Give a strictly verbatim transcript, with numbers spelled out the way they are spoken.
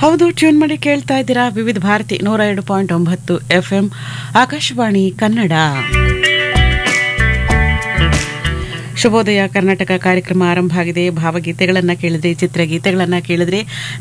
ಹೌದು, ಟ್ಯೂನ್ ಮಾಡಿ ಕೇಳ್ತಾ ಇದ್ದೀರಾ ವಿವಿಧ ಭಾರತಿ ನೂರ ಎರಡು ಪಾಯಿಂಟ್ ಒಂಬತ್ತು ಎಫ್ ಎಂ ಆಕಾಶವಾಣಿ ಕನ್ನಡ. ಶುಭೋದಯ ಕರ್ನಾಟಕ ಕಾರ್ಯಕ್ರಮ ಆರಂಭ ಆಗಿದೆ. ಭಾವಗೀತೆಗಳನ್ನ ಕೇಳಿದ್ರೆ, ಚಿತ್ರಗೀತೆಗಳನ್ನ ಕೇಳಿದ್ರೆ,